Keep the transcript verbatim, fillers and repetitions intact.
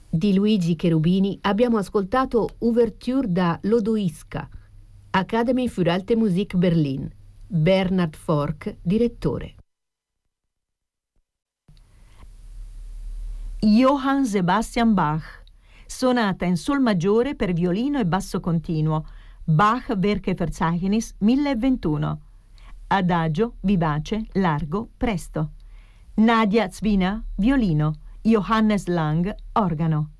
Di Luigi Cherubini abbiamo ascoltato Ouverture da Lodoiska, Academy für Alte Musik Berlin, Bernhard Forck, direttore. Johann Sebastian Bach, sonata in sol maggiore per violino e basso continuo, Bach Werkverzeichnis milleventuno, adagio, vivace, largo, presto. Nadia Zwina, violino, Johannes Lang, organo.